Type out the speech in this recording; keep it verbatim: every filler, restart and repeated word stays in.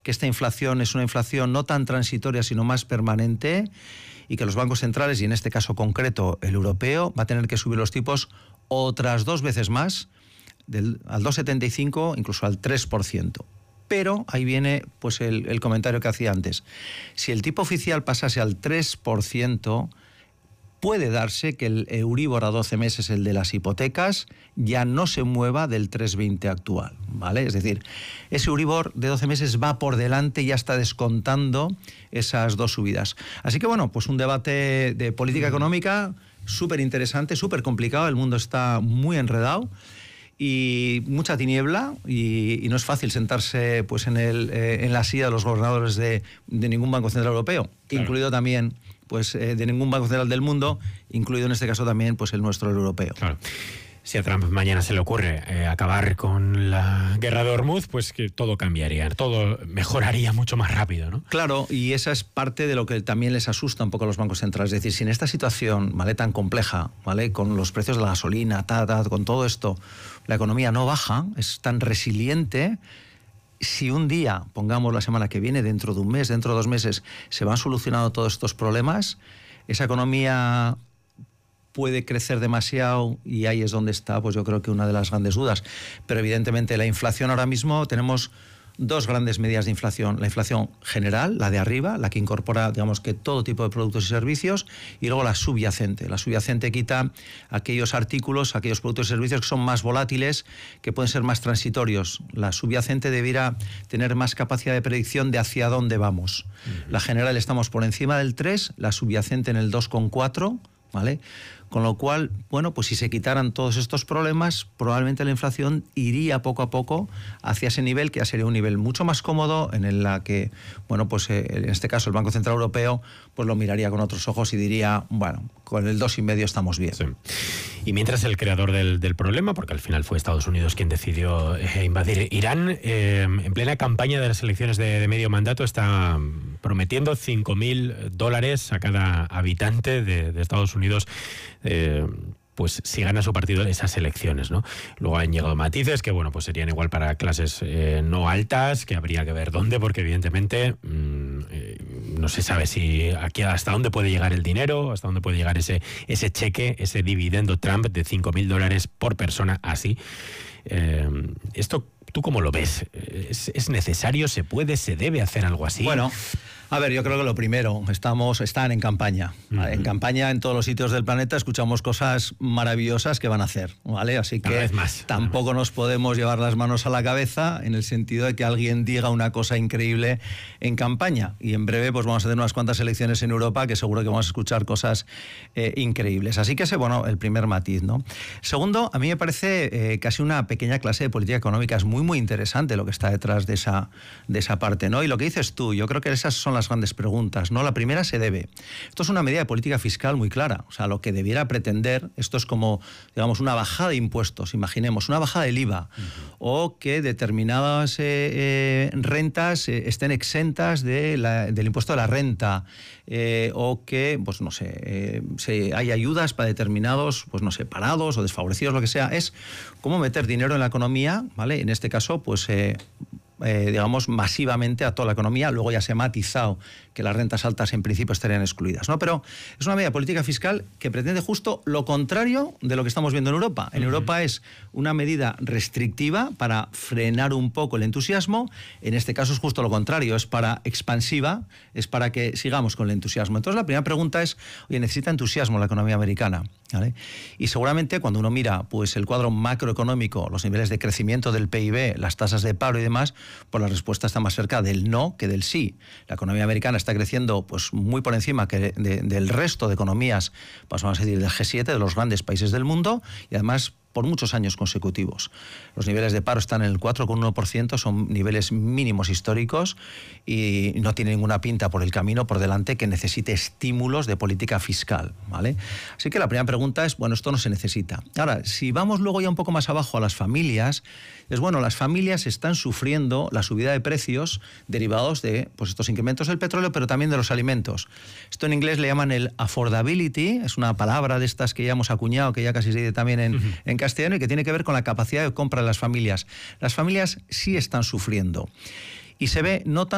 que esta inflación es una inflación no tan transitoria, sino más permanente, y que los bancos centrales, y en este caso concreto el europeo, va a tener que subir los tipos otras dos veces más, del, al dos coma setenta y cinco, incluso al tres por ciento. Pero ahí viene pues el, el comentario que hacía antes. Si el tipo oficial pasase al tres por ciento, puede darse que el Euribor a doce meses, el de las hipotecas, ya no se mueva del tres coma veinte actual, ¿vale? Es decir, ese Euribor de doce meses va por delante y ya está descontando esas dos subidas. Así que bueno, pues un debate de política económica súper interesante, súper complicado, el mundo está muy enredado y mucha tiniebla, y, y no es fácil sentarse pues en, el, eh, en la silla de los gobernadores de, de ningún Banco Central Europeo, claro, incluido también pues eh, de ningún banco central del mundo, incluido en este caso también pues el nuestro, el europeo. Claro. Si a Trump mañana se le ocurre eh, acabar con la guerra de Hormuz, pues que todo cambiaría, todo mejoraría mucho más rápido, ¿no? Claro, y esa es parte de lo que también les asusta un poco a los bancos centrales. Es decir, si en esta situación, ¿vale?, tan compleja, ¿vale?, con los precios de la gasolina, ta, ta, con todo esto, la economía no baja, es tan resiliente. Si un día, pongamos la semana que viene, dentro de un mes, dentro de dos meses, se van solucionando todos estos problemas, esa economía puede crecer demasiado, y ahí es donde está, pues yo creo que una de las grandes dudas. Pero evidentemente la inflación ahora mismo, tenemos dos grandes medidas de inflación. La inflación general, la de arriba, la que incorpora, digamos, que todo tipo de productos y servicios, y luego la subyacente. La subyacente quita aquellos artículos, aquellos productos y servicios que son más volátiles, que pueden ser más transitorios. La subyacente debiera tener más capacidad de predicción de hacia dónde vamos. Uh-huh. La general estamos por encima del tres, la subyacente en el dos coma cuatro, ¿vale? Con lo cual, bueno, pues si se quitaran todos estos problemas, probablemente la inflación iría poco a poco hacia ese nivel, que ya sería un nivel mucho más cómodo, en el que, bueno, pues eh, en este caso el Banco Central Europeo pues lo miraría con otros ojos y diría, bueno, con el dos y medio estamos bien. Sí. Y mientras el creador del, del problema, porque al final fue Estados Unidos quien decidió eh, invadir Irán, eh, en plena campaña de las elecciones de, de medio mandato, está prometiendo cinco mil dólares a cada habitante de, de Estados Unidos, eh, pues si gana su partido esas elecciones, ¿no? Luego han llegado matices que, bueno, pues serían igual para clases eh, no altas, que habría que ver dónde, porque evidentemente mmm, eh, no se sabe si aquí hasta dónde puede llegar el dinero, hasta dónde puede llegar ese, ese cheque, ese dividendo Trump de cinco mil dólares por persona, así. Eh, esto, ¿tú cómo lo ves? ¿Es, ¿Es necesario? ¿Se puede? ¿Se debe hacer algo así? Bueno, a ver, yo creo que lo primero, estamos, están en campaña. Uh-huh. En campaña en todos los sitios del planeta, escuchamos cosas maravillosas que van a hacer, ¿vale? Así que cada vez más, tampoco cada vez. nos podemos llevar las manos a la cabeza en el sentido de que alguien diga una cosa increíble en campaña. Y en breve pues vamos a tener unas cuantas elecciones en Europa que seguro que vamos a escuchar cosas eh, increíbles. Así que ese, bueno, el primer matiz, ¿no? Segundo, a mí me parece eh, casi una pequeña clase de política económica. Es muy, muy interesante lo que está detrás de esa, de esa parte, ¿no? Y lo que dices tú, yo creo que esas son las grandes preguntas, ¿no? La primera, se debe. Esto es una medida de política fiscal muy clara. O sea, lo que debiera pretender, esto es como, digamos, una bajada de impuestos, imaginemos, una bajada del I V A, uh-huh, o que determinadas eh, eh, rentas eh, estén exentas de la, del impuesto de la renta, eh, o que, pues no sé, eh, se, hay ayudas para determinados, pues no sé, parados o desfavorecidos, lo que sea. Es cómo meter dinero en la economía, ¿vale? En este caso, pues eh, Eh, digamos, masivamente a toda la economía. Luego ya se ha matizado que las rentas altas en principio estarían excluidas, ¿no? Pero es una medida de política fiscal que pretende justo lo contrario de lo que estamos viendo en Europa. En uh-huh. Europa es una medida restrictiva para frenar un poco el entusiasmo. En este caso es justo lo contrario, es para expansiva, es para que sigamos con el entusiasmo. Entonces la primera pregunta es, oye, ¿necesita entusiasmo la economía americana? ¿Vale? Y seguramente cuando uno mira pues el cuadro macroeconómico, los niveles de crecimiento del P I B, las tasas de paro y demás, pues la respuesta está más cerca del no que del sí. La economía americana está creciendo pues muy por encima que de, del resto de economías, pues vamos a decir del G siete, de los grandes países del mundo, y además por muchos años consecutivos. Los niveles de paro están en el cuatro coma uno por ciento, son niveles mínimos históricos, y no tiene ninguna pinta por el camino por delante que necesite estímulos de política fiscal, ¿vale? Así que la primera pregunta es, bueno, esto no se necesita. Ahora, si vamos luego ya un poco más abajo a las familias, es bueno, las familias están sufriendo la subida de precios derivados de pues, estos incrementos del petróleo, pero también de los alimentos. Esto en inglés le llaman el affordability, es una palabra de estas que ya hemos acuñado, que ya casi se dice también en, uh-huh. en castellano, y que tiene que ver con la capacidad de compra de las familias. Las familias sí están sufriendo. Y se ve no tanto